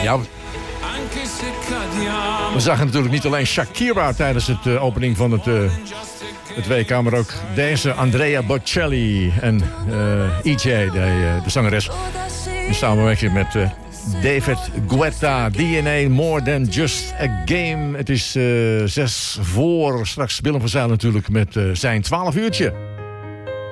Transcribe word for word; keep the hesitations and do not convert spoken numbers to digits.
Ja, we zagen natuurlijk niet alleen Shakira tijdens het uh, opening van het, uh, het W K... maar ook deze Andrea Bocelli en uh, E J, de, uh, de zangeres... in samenwerking met uh, David Guetta. D N A, More Than Just a Game. Het is uh, zes voor. Straks Willem van Zijl natuurlijk met uh, zijn twaalf uurtje.